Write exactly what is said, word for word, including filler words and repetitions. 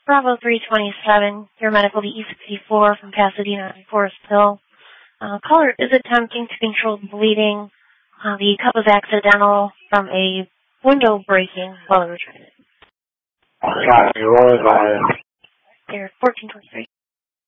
Bravo three twenty-seven, your medical to E sixty-four from Pasadena and Forest Hill. Uh, caller is attempting to control the bleeding. Uh, the cup was accidental from a window breaking while they were trying to. Copy, roll it by. They're fourteen twenty-three.